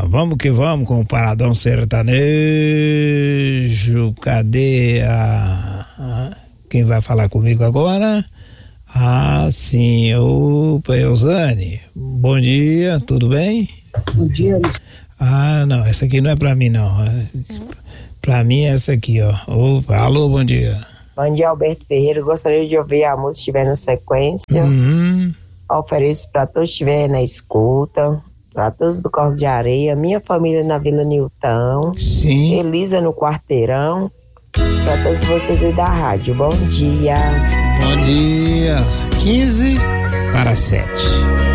vamos que vamos com o Paradão Sertanejo. Cadê quem vai falar comigo agora? Sim, opa, Eusane. Bom dia, tudo bem? Bom dia. Não, essa aqui não é pra mim, não. Pra mim é essa aqui, ó. Opa, alô, bom dia. Bom dia, Alberto Ferreira. Gostaria de ouvir a música, se estiver na sequência. Ofereço para todos que estiverem na escuta, para todos do Corpo de Areia, minha família na Vila Nilton. Sim. Elisa no Quarteirão, para todos vocês aí da rádio. Bom dia. Bom dia. 15 para 7.